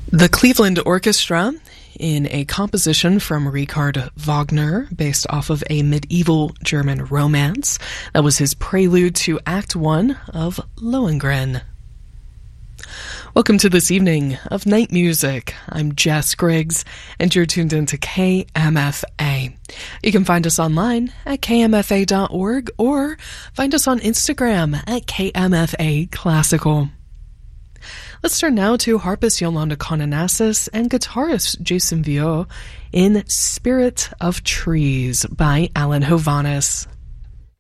The Cleveland Orchestra, in a composition from Richard Wagner based off of a medieval German romance. That was his prelude to Act 1 of Lohengrin. Welcome to this evening of Night Music. I'm Jess Griggs, and you're tuned into KMFA. You can find us online at kmfa.org or find us on Instagram at KMFA Classical. Let's turn now to harpist Yolanda Kononassis and guitarist Jason Viau in Spirit of Trees by Alan Hovhaness.